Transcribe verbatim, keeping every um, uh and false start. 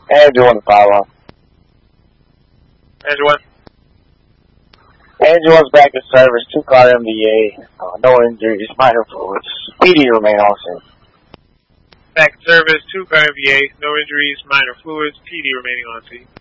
Andrew one to follow. Andrew one. Andrew one's back in service, two car M V A, uh, no injuries, minor fluids. P D remain on scene. Back in service, two car M V A, no injuries, minor fluids, P D remaining on scene.